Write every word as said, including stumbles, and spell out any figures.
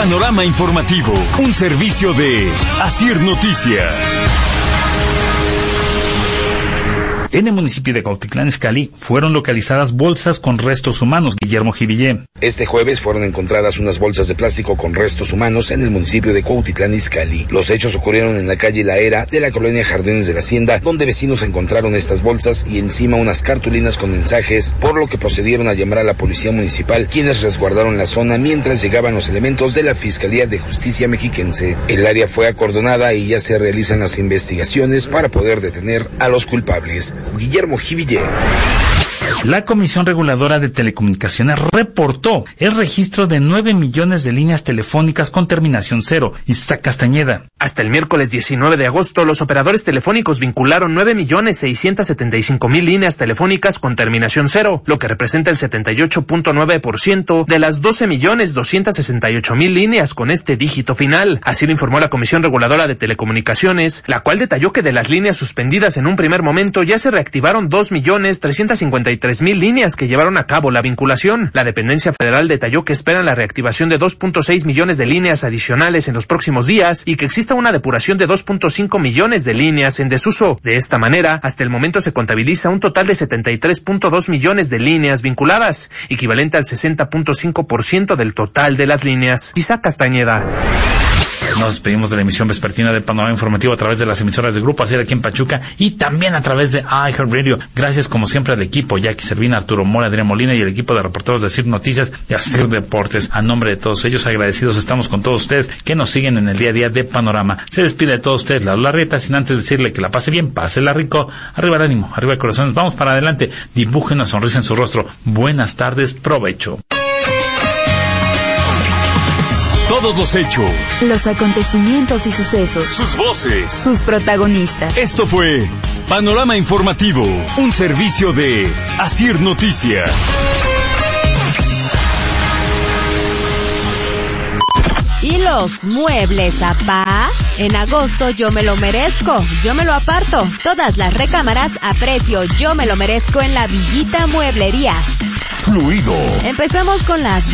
Panorama Informativo, un servicio de Asir Noticias. En el municipio de Cuautitlán Izcalli fueron localizadas bolsas con restos humanos. Guillermo Jivillé. Este jueves fueron encontradas unas bolsas de plástico con restos humanos en el municipio de Cuautitlán Izcalli. Los hechos ocurrieron en la calle La Era de la colonia Jardines de la Hacienda, donde vecinos encontraron estas bolsas y encima unas cartulinas con mensajes, por lo que procedieron a llamar a la policía municipal, quienes resguardaron la zona mientras llegaban los elementos de la Fiscalía de Justicia Mexiquense. El área fue acordonada y ya se realizan las investigaciones para poder detener a los culpables. Guillermo Jivillé. La Comisión Reguladora de Telecomunicaciones reportó el registro de nueve millones de líneas telefónicas con terminación cero. Isaac Castañeda. Hasta el miércoles diecinueve de agosto, los operadores telefónicos vincularon nueve millones seiscientos setenta y cinco mil líneas telefónicas con terminación cero, lo que representa el setenta y ocho punto nueve por ciento de las doce millones doscientos sesenta y ocho mil líneas con este dígito final. Así lo informó la Comisión Reguladora de Telecomunicaciones, la cual detalló que de las líneas suspendidas en un primer momento ya se reactivaron dos millones trescientos cincuenta y tres mil líneas que llevaron a cabo la vinculación. La dependencia federal detalló que esperan la reactivación de dos punto seis millones de líneas adicionales en los próximos días y que exista una depuración de dos punto cinco millones de líneas en desuso. De esta manera, hasta el momento se contabiliza un total de setenta y tres punto dos millones de líneas vinculadas, equivalente al sesenta punto cinco por ciento del total de las líneas. Isaac Castañeda. Nos despedimos de la emisión vespertina de Panorama Informativo a través de las emisoras de Grupo Asir aquí en Pachuca y también a través de iHeartRadio. Gracias como siempre al equipo, Jackie Servina, Arturo Mora, Adrián Molina y el equipo de reporteros de Asir Noticias y Asir Deportes. A nombre de todos ellos, agradecidos estamos con todos ustedes que nos siguen en el día a día de Panorama. Se despide de todos ustedes Lalo Larrieta, sin antes decirle que la pase bien, pásela rico. Arriba el ánimo, arriba el corazón. Vamos para adelante. Dibuje una sonrisa en su rostro. Buenas tardes, provecho. Todos los hechos, los acontecimientos y sucesos, sus voces, sus protagonistas. Esto fue Panorama Informativo, un servicio de Asir Noticias. ¿Y los muebles a pa? En agosto yo me lo merezco, yo me lo aparto. Todas las recámaras a precio yo me lo merezco en la Villita Mueblería. Fluido. Empezamos con las